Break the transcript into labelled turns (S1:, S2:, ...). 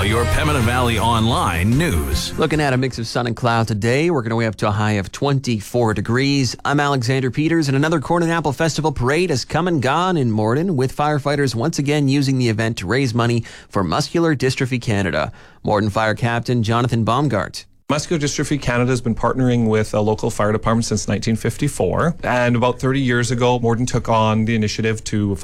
S1: now, your Pembina Valley Online news.
S2: Looking at a mix of sun and cloud today, working our way up to a high of 24 degrees. I'm Alexander Peters, and another Corn and Apple Festival parade has come and gone in Morden, with firefighters once again using the event to raise money for Muscular Dystrophy Canada. Morden Fire Captain Jonathan Baumgart.
S3: Muscular Dystrophy Canada has been partnering with a local fire department since 1954. And about 30 years ago, Morden took on the initiative to